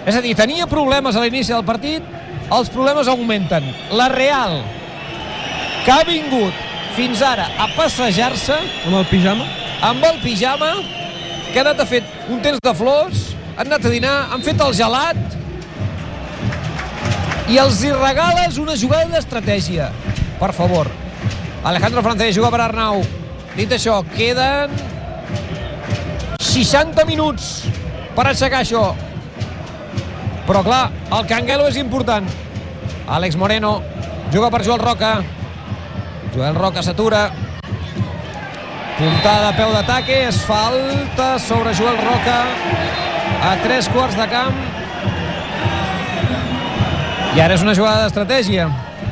És a dir, tenia problemes a l'inici del partit, els problemes augmenten. La Real, que ha vingut fins ara a passejar-se amb el pijama, que ha anat a fer un temps de flors, han anat a dinar, han fet el gelat i els hi regales una jugada d'estratègia. Per favor. Alejandro Francés juga per Arnau. Dit això, queden 60 minuts per aixecar això. Però clar, el Canguelo és important. Àlex Moreno juga per Joel Roca. Joel Roca s'atura. Puntada a peu d'ataque, és falta sobre Joel Roca a 3 quarts de camp. I ara és una jugada d'estratègia.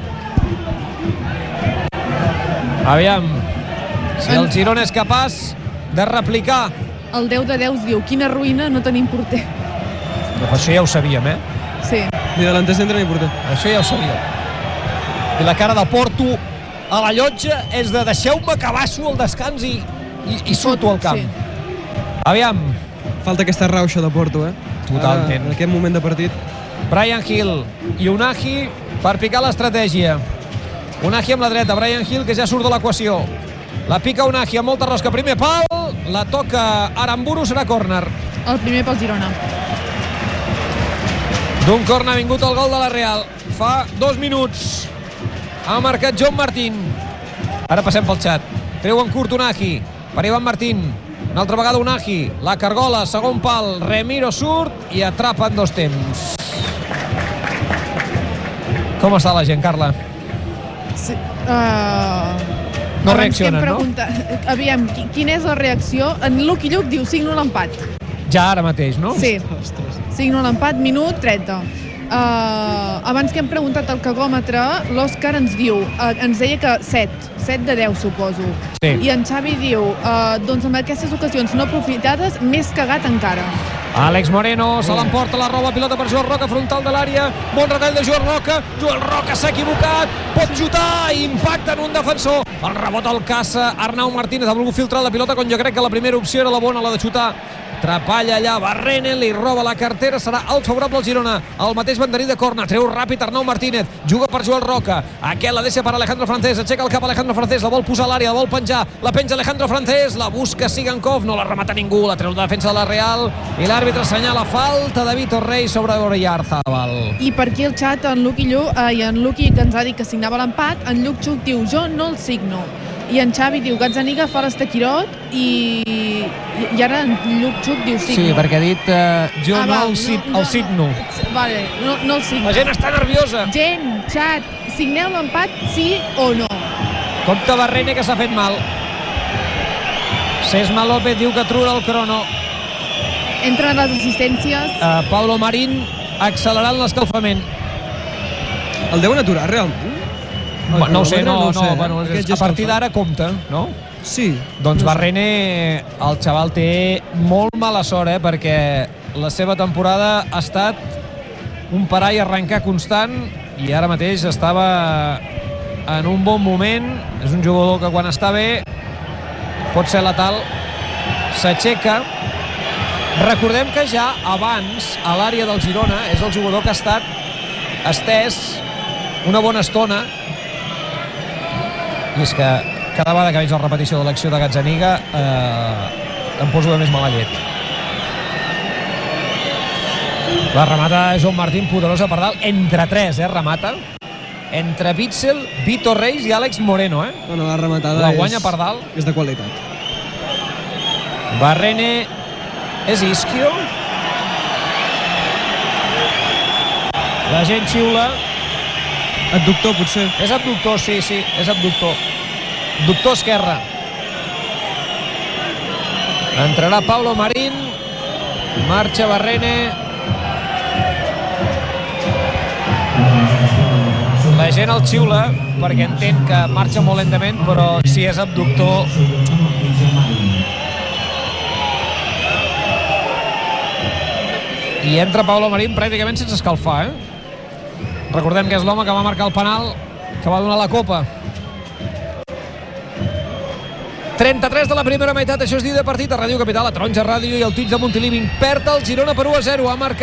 Aviam si el Girona és capaç de replicar. El 10 de 10 diu, quina ruïna, no tenim porter. Però això ja ho sabíem, Sí. Ni delanter centre ni porter. Això ja ho sabíem. I la cara de Porto a la llotja és de deixeu-me que baixo al descans i surto al camp. Sí. Aviam. Falta aquesta rauxa de Porto, Totalment. Ara, en aquest moment de partit. Brian Hill i Unagi per picar l'estratègia. Unagi amb la dreta, Brian Hill, que ja surt de l'equació. La pica Unagi amb molta rosca. Primer pal, la toca Aramburu, serà córner. El primer pel Girona. D'un córner ha vingut el gol de la Real. Fa 2 minuts. Ha marcat John Martín. Ara passem pel xat. Treu en curt Unagi per Ivan Martín. Una altra vegada Unagi. La cargola, segon pal. Remiro surt i atrapa en 2 temps. Com està la gent, Carla? Sí, no reaccionen, no? Aviam, quina és la reacció? En Lucky Lluc diu, signo l'empat. Ja ara mateix, no? Sí, signo l'empat, minut 30. Abans que hem preguntat el cagòmetre, l'Òscar ens diu, ens deia que 7 de 10, suposo. Sí. I en Xavi diu, doncs amb aquestes ocasions no aprofitades, més cagat encara. Àlex Moreno se l'emporta, la roba, pilota per Joel Roca, frontal de l'àrea, bon retall de Joel Roca s'ha equivocat, pot xutar, impacta en un defensor, el rebot al caça, Arnau Martínez ha volgut filtrar la pilota quan jo crec que la primera opció era la bona, la de xutar. Trapalla allà, Barrenen, li roba la cartera, serà out favorable al Girona. El mateix banderí de corna, treu ràpid Arnau Martínez, juga per Joel Roca, aquest la deixa per Alejandro Francés, aixeca el cap Alejandro Francés, la vol posar a l'àrea, la vol penjar, la penja Alejandro Francés, la busca Sigankov, no la remata ningú, la treu la defensa de la Real i l'àrbitre assenyala falta de Vítor Rey sobre Oyarzábal. I per aquí el xat, en Lucky que ens ha dit que signava l'empat, en Lluc Xuc diu, jo no el signo. I en Xavi diu, Gazzaniga fa l'estaquirot i ara en Lluc Xuc diu signo. Sí, perquè ha dit jo no el signo. Vale, no el signo. La gent està nerviosa. Gent, xat, signeu l'empat, sí o no? Compte Barrene, que s'ha fet mal. Sesma López diu que atura el crono. Entren les assistències. Pablo Marín accelerant l'escalfament. El deuen aturar, realment? No ho sé, no. Bueno, a partir d'ara compta, no? Sí. Doncs Barrene, el xaval té molt mala sort, perquè la seva temporada ha estat un parar i arrencar constant i ara mateix estava en un bon moment. És un jugador que quan està bé pot ser letal. S'aixeca. Recordem que ja abans a l'àrea del Girona és el jugador que ha estat estès una bona estona. I és que cada vegada que veig la repetició de l'acció de Gazzaniga em poso de més mala llet. La remata Joan Martín, poderosa per dalt, entre 3, remata. Entre Witzel, Vítor Reis i Àlex Moreno, Bueno, la rematada la guanya per dalt. És de qualitat. Barrene, és Isquio. La gent xiula. Abductor, potser. És abductor, sí, és abductor. Abductor esquerre. Entrarà Pablo Marín. Marxa Barrene. La gent el xiula perquè entén que marxa molt lentament, però si és abductor... I entra Pablo Marín pràcticament sense escalfar, Recordem que és l'home que va marcar el penal, que va donar la copa. 33 de la primera meitat, això és dia de partit a Ràdio Capital, a Taronja Ràdio i el Twitch de Montilivi. Perd el Girona per 1-0, ha marcat